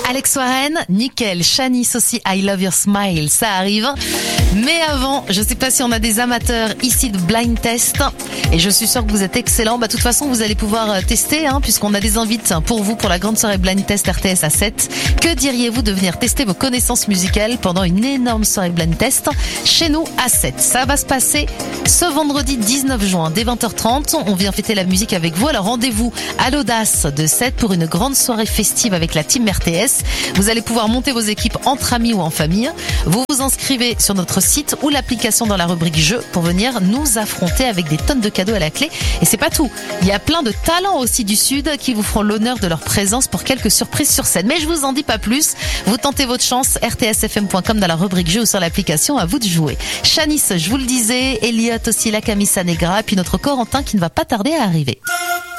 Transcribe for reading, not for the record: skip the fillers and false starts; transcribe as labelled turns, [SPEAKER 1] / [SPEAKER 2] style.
[SPEAKER 1] Alex Warren, nickel. Shanice aussi, I Love Your Smile, ça arrive. Mais avant, je sais pas si on a des amateurs ici de blind test, et je suis sûre que vous êtes excellents. De toute façon, vous allez pouvoir tester, puisqu'on a des invites pour vous pour la grande soirée blind test RTS à 7. Que diriez-vous de venir tester vos connaissances musicales pendant une énorme soirée blind test chez nous à 7? Ça va se passer ce vendredi 19 juin dès 20h30. On vient fêter la musique avec vous. Alors rendez-vous à l'Audace de 7 pour une grande soirée festive avec la team RTS. Vous allez pouvoir monter vos équipes entre amis ou en famille. Vous vous inscrivez sur notre site ou l'application dans la rubrique jeux pour venir nous affronter avec des tonnes de cadeaux à la clé. Et c'est pas tout. Il y a plein de talents aussi du Sud qui vous feront l'honneur de leur présence pour quelques surprises sur scène. Mais je vous en dis pas plus. Vous tentez votre chance, rtsfm.com dans la rubrique jeux ou sur l'application, à vous de jouer. Shanice, je vous le disais, Elliot aussi, la Camisa Negra, et puis notre Corentin qui ne va pas tarder à arriver.